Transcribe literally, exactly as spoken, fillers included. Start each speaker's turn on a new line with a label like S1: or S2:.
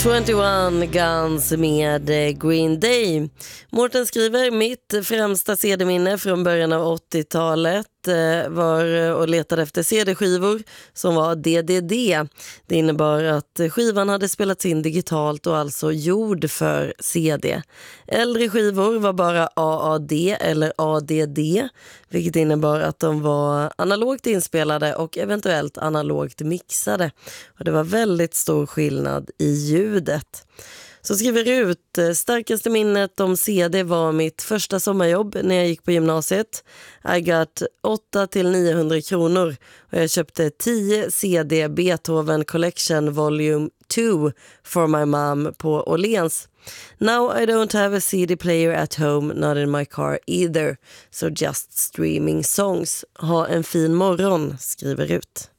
S1: tjugoett Guns med Green Day. Mårten skriver: mitt främsta C D-minne från början av åttiotalet var och letade efter C D-skivor som var D D D. Det innebar att skivan hade spelats in digitalt och alltså gjord för C D. Äldre skivor var bara A A D eller A D D, vilket innebar att de var analogt inspelade och eventuellt analogt mixade. Och det var väldigt stor skillnad i ljudet. Så skriver ut: starkaste minnet om C D var mitt första sommarjobb när jag gick på gymnasiet. I got åtta till niohundra kronor och jag köpte tio C D Beethoven Collection Volume två for my mom på Åhléns. Now I don't have a C D player at home, not in my car either. So just streaming songs. Ha en fin morgon, skriver ut.